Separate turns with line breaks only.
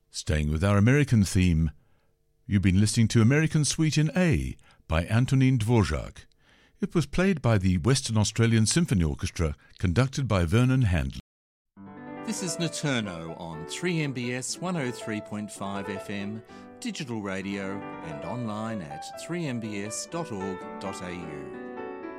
Staying with our American theme, you've been listening to American Suite in A by Antonin Dvorak. It was played by the Western Australian Symphony Orchestra, conducted by Vernon Handley.
This is Naturno on 3MBS 103.5 FM, digital radio and online at 3mbs.org.au.